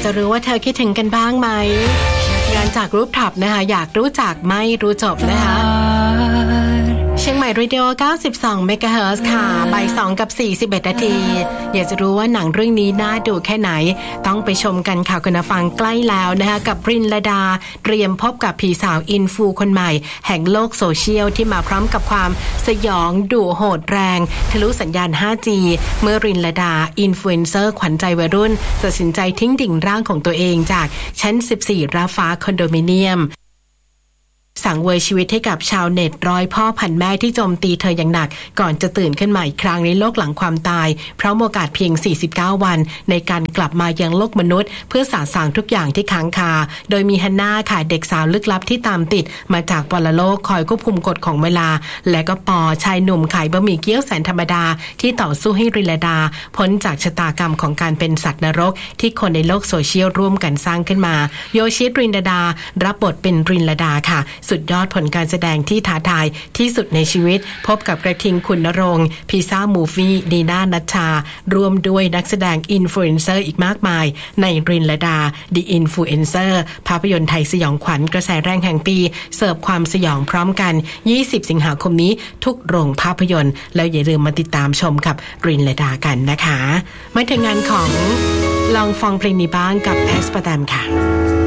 จะรู้ว่าเธอคิดถึงกันบ้างไหมงานจากรูปท็อปนะคะอยากรู้จักไม่รู้จบนะคะเชียงใหม่เรดิโอ92 เมกะเฮิรตซ์ค่ะบ่าย 2 กับ 41 นาทีอยากจะรู้ว่าหนังเรื่องนี้น่าดูแค่ไหนต้องไปชมกันค่ะคุณผู้ฟังใกล้แล้วนะคะกับรินลดาเตรียมพบกับผีสาวอินฟูคนใหม่แห่งโลกโซเชียลที่มาพร้อมกับความสยองดุโหดแรงทะลุสัญญาณ 5G เมื่อรินลดาอินฟลูเอนเซอร์ขวัญใจวัยรุ่นตัดสินใจทิ้งดิ่งร่างของตัวเองจากชั้น 14 ราฟ้าคอนโดมิเนียมสังเวยชีวิตให้กับชาวเน็ตร้อยพ่อพันแม่ที่โจมตีเธออย่างหนักก่อนจะตื่นขึ้นมาอีกครั้งในโลกหลังความตายเพราะโอกาสเพียง49วันในการกลับมายังโลกมนุษย์เพื่อสาสางทุกอย่างที่ค้างคาโดยมีฮันน่าค่ะเด็กสาวลึกลับที่ตามติดมาจากปรโลกคอยควบคุมกฎของเวลาและก็ปอชายหนุ่มขายบะหมี่เกี๊ยวแสนธรรมดาที่ต่อสู้ให้รินลดาพ้นจากชะตากรรมของการเป็นสัตว์นรกที่คนในโลกโซเชียลร่วมกันสร้างขึ้นมาโยชิรินลดารับบทเป็นรินลดาค่ะสุดยอดผลการแสดงที่ท้าทายที่สุดในชีวิตพบกับกระทิงคุณณรงค์พิซ่ามูฟี่ดีน่านัชชารวมด้วยนักแสดงอินฟลูเอนเซอร์อีกมากมายในรินลดา The Influencer ภาพยนตร์ไทยสยองขวัญกระแสแรงแห่งปีเสิร์ฟความสยองพร้อมกัน20สิงหาคมนี้ทุกโรงภาพยนตร์แล้วอย่าลืมมาติดตามชมกับรินลดากันนะคะมาถึงงานของลองฟังเพลงนี้บ้างกับแอสปาร์ตามค่ะ